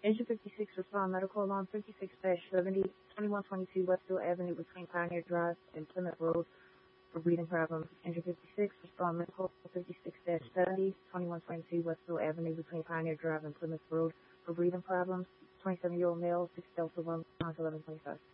Engine 56, respond medical alarm 56-70, 2122 Westfield Avenue between Pioneer Drive and Plymouth Road for breathing problems. Engine 56, respond medical 56-70, 2122 Westfield Avenue between Pioneer Drive and Plymouth Road for breathing problems. 27-year-old male, 6 Delta 1, 1125.